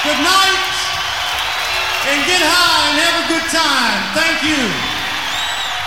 good night, and get high and have a good time. Thank you.